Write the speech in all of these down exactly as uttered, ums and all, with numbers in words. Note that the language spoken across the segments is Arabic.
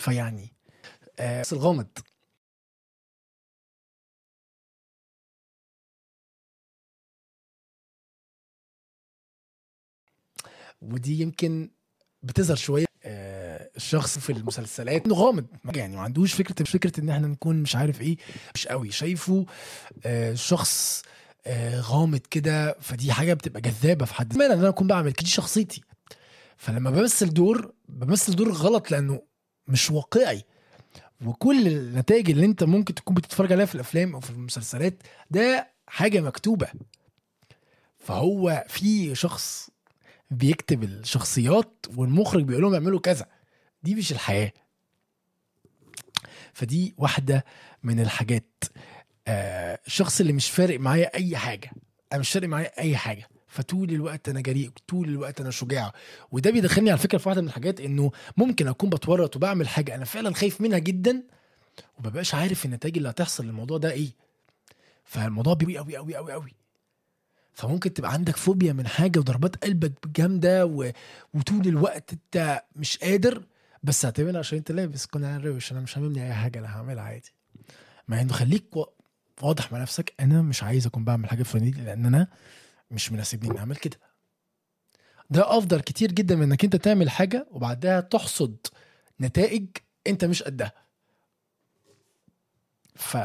فيعني آه بس الغامض. ودي يمكن بتظهر شويه آه الشخص في المسلسلات انه غامض، يعني ما عندوش فكره فكره ان احنا نكون مش عارف ايه، مش قوي شايفه آه شخص آه غامض كده. فدي حاجه بتبقى جذابه في حد ذاتها، ان انا اكون بعمل كده، دي شخصيتي. فلما بمثل دور بمثل دور غلط لانه مش واقعي. وكل النتائج اللي انت ممكن تكون بتتفرج عليها في الافلام او في المسلسلات ده حاجه مكتوبه. فهو في شخص بيكتب الشخصيات والمخرج بيقول لهم يعملوا كذا، دي مش الحياه. فدي واحده من الحاجات. آه الشخص اللي مش فارق معايا اي حاجه، انا مش فارق معايا اي حاجه، فطول الوقت انا جريء، طول الوقت انا شجاع. وده بيدخلني على فكره في واحده من الحاجات، انه ممكن اكون بتورط وبعمل حاجه انا فعلا خايف منها جدا، ومبقاش عارف النتائج اللي هتحصل للموضوع ده ايه. فالموضوع بيقوي قوي قوي قوي قوي. فممكن تبقى عندك فوبيا من حاجه وضربات قلبك جامده و... وطول الوقت انت مش قادر، بس هتعملها عشان انت لابس قناع روش، انا مش هعمل اي حاجه، انا هعملها عادي. مع انه خليك و... واضح مع نفسك، انا مش عايز اكون بعمل حاجه فلانيه لان انا مش مناسبني اني اعمل كده. ده افضل كتير جدا من انك انت تعمل حاجه وبعدها تحصد نتائج انت مش قدها. ف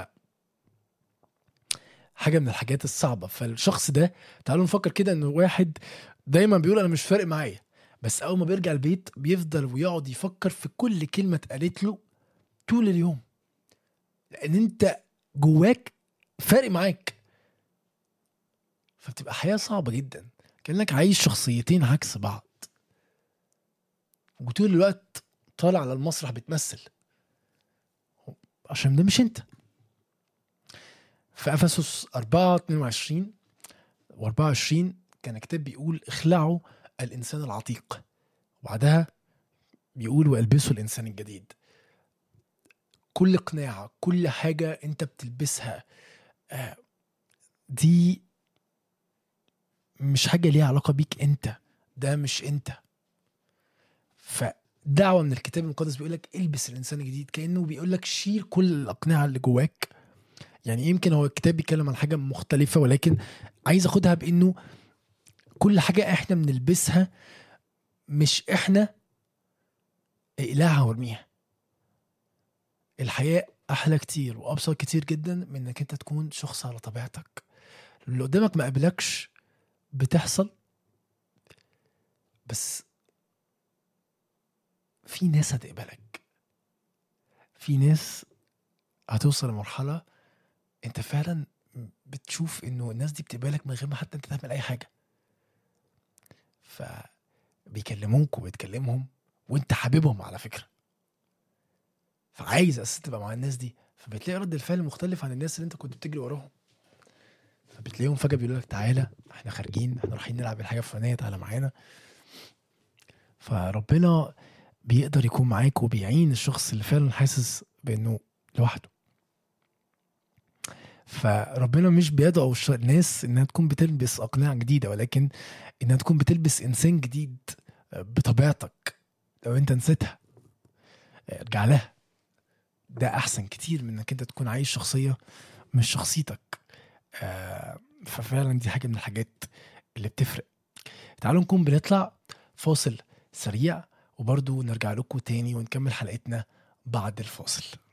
حاجه من الحاجات الصعبه. فالشخص ده تعالوا نفكر كده، انه واحد دايما بيقول انا مش فارق معايا، بس اول ما بيرجع البيت بيفضل ويقعد يفكر في كل كلمه اتقالت له طول اليوم، لان انت جواك فارق معاك. فبتبقى حياه صعبه جدا، كانك عايش شخصيتين عكس بعض، وطول الوقت طالع على المسرح بتمثل، عشان ده مش انت. في افسس أربعة اتنين وعشرين وأربعة وعشرين كان كتاب بيقول اخلعوا الانسان العتيق، وبعدها بيقول والبسوا الانسان الجديد. كل قناعة، كل حاجة انت بتلبسها آه دي مش حاجة ليها علاقة بيك انت، ده مش انت. فدعوة من الكتاب المقدس بيقولك البس الانسان الجديد، كأنه بيقولك شيل كل الاقنعة اللي جواك. يعني يمكن هو الكتاب بيتكلم عن حاجة مختلفة، ولكن عايز اخدها بانه كل حاجة احنا بنلبسها مش احنا، اقلعها وارميها. الحياة احلى كتير وابسط كتير جدا من انك انت تكون شخص على طبيعتك. اللي قدامك ما قبلكش بتحصل، بس في ناس هتقبلك، في ناس هتوصل لمرحلة انت فعلا بتشوف انه الناس دي بتقبلك من غير ما حتى انت تعمل اي حاجة. فبيكلموك وبتكلمهم وانت حاببهم على فكرة، فعايز اساس تبقى مع الناس دي، فبتلاقي رد الفعل مختلف عن الناس اللي انت كنت بتجري وراهم. فبتلاقيهم فجأة بيقولوا لك تعالى احنا خارجين، احنا رايحين نلعب الحاجة الفلانية، تعالى معانا. فربنا بيقدر يكون معاك وبيعين الشخص اللي فعلا حاسس بانه لوحده. فربنا مش بيدعو الناس انها تكون بتلبس اقنعة جديدة، ولكن انها تكون بتلبس انسان جديد بطبيعتك. لو انت نسيتها ارجع لها، ده احسن كتير من انك انت تكون عايش شخصية مش شخصيتك. ففعلا دي حاجة من الحاجات اللي بتفرق. تعالوا نكون بنطلع فاصل سريع، وبرضو نرجع لكم تاني ونكمل حلقتنا بعد الفاصل.